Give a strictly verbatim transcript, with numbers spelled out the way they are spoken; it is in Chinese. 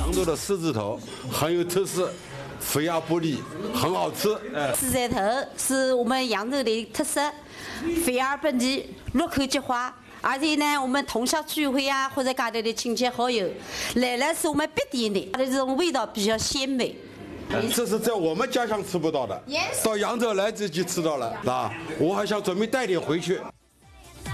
扬州的狮子头很有特色，肥鸭玻璃很好吃。 狮子头是我们扬州的特色，肥鸭本地，入口即化。而且呢，我们同校聚会啊，或者家里的亲戚好友来了，是我们必点的，它的这种味道比较鲜美。 这是在我们家乡吃不到的，到扬州来自己吃到了，啊，我还想准备带点回去。